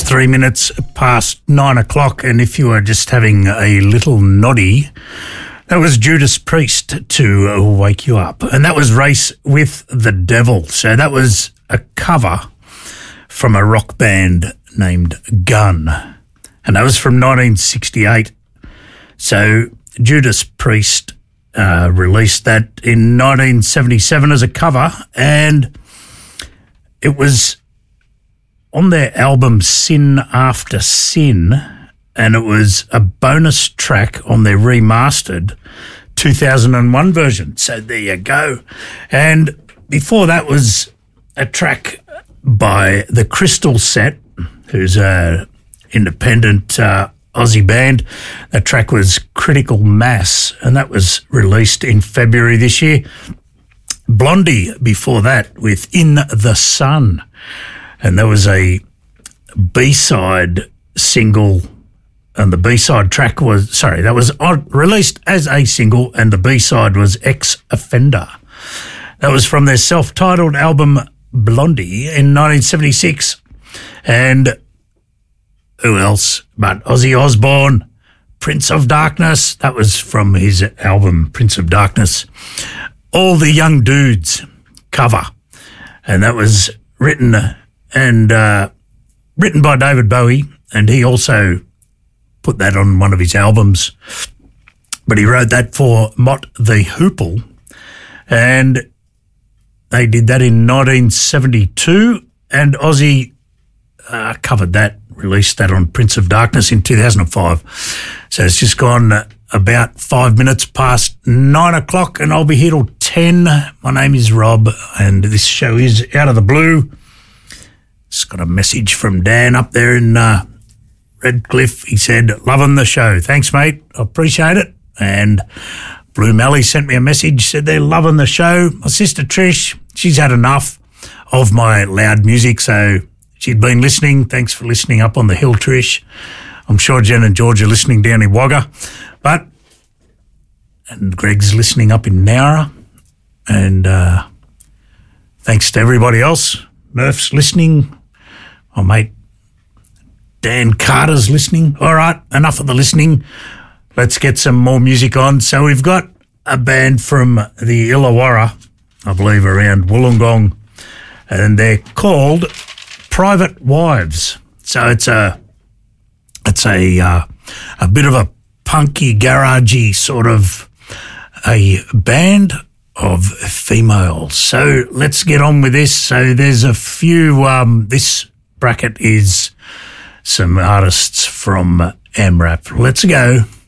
3 minutes past 9 o'clock, and if you are just having a little noddy, that was Judas Priest to wake you up. And that was Race with the Devil. So that was a cover from a rock band named Gun. And that was from 1968. So Judas Priest released that in 1977 as a cover, and it was on their album Sin After Sin, and it was a bonus track on their remastered 2001 version. So there you go. And before that was a track by the Crystal Set, who's a independent Aussie band. That track was Critical Mass, and that was released in February this year. Blondie before that with In the Sun, and there was a B-side single, and the B-side track was, that was released as a single, and the B-side was Ex-Offender. That was from their self-titled album Blondie in 1976. And who else but Ozzy Osbourne, Prince of Darkness. That was from his album Prince of Darkness. All the Young Dudes cover. And that was written by David Bowie, and he also put that on one of his albums. But he wrote that for Mott the Hoople, and they did that in 1972, and Ozzy covered that, released that on Prince of Darkness in 2005. So it's just gone about 5 minutes past 9 o'clock, and I'll be here till 10. My name is Rob, and this show is Out of the Blue. Just got a message from Dan up there in Redcliffe. He said, loving the show. Thanks, mate. I appreciate it. And Blue Mally sent me a message, said they're loving the show. My sister Trish, she's had enough of my loud music, so she'd been listening. Thanks for listening up on the hill, Trish. I'm sure Jen and George are listening down in Wagga. And Greg's listening up in Nowra. And thanks to everybody else. Murph's listening. My mate Dan Carter's listening. All right, enough of the listening. Let's get some more music on. So we've got a band from the Illawarra, I believe around Wollongong, and they're called Private Wives. So it's a bit of a punky, garagey sort of a band of females. So let's get on with this. So there's a few, this bracket is some artists from AMRAP. Let's go.